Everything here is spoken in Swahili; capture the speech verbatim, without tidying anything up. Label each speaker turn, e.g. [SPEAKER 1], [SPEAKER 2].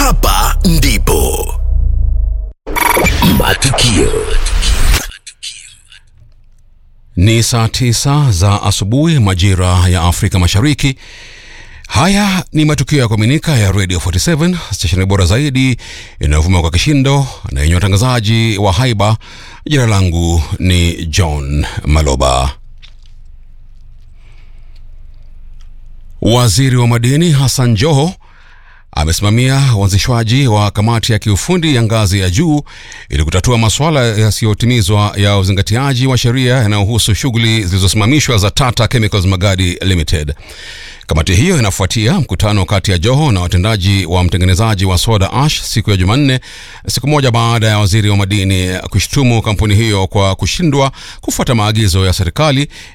[SPEAKER 1] hapa ndipo matukio.
[SPEAKER 2] Ni saa tisa za asubuhi majira ya Afrika Mashariki. Haya ni matukio ya kuaminika ya Radio arobaini na saba, stesheni bora zaidi inayovuma kwa kishindo na yenye watangazaji wa haiba. Jina langu ni John Maloba. Waziri wa madini Hassan Joho amesimamia uanzishwaji wa kamati ya kiufundi ya ngazi ya juu ili kutatua masuala yasiyotimizwa ya uzingatiaji wa sheria yanayohusu shughuli zilizosimamishwa za Tata Chemicals Magadi Limited. Kamati hiyo inafuatia mkutano kati ya Joho na watendaji wa mtengenezaji wa soda ash siku ya Jumanne, siku moja baada ya waziri wa madini kushtumu kampuni hiyo kwa kushindwa kufuata maagizo ya serikali